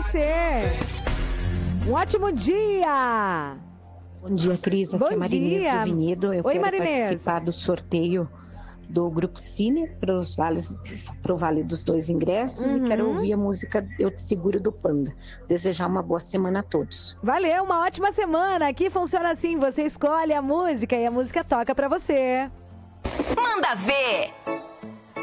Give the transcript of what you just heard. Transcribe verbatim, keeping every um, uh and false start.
você. Um ótimo dia. Bom dia, Cris. Aqui Bom é Marinês dia. do Vinhedo. Eu Oi, quero Marinês. participar do sorteio do Grupo Cine para o vale dos dois ingressos Uhum. e quero ouvir a música Eu Te Seguro do Panda. Desejar uma boa semana a todos. Valeu, uma ótima semana. Aqui funciona assim, você escolhe a música e a música toca pra você. Manda ver!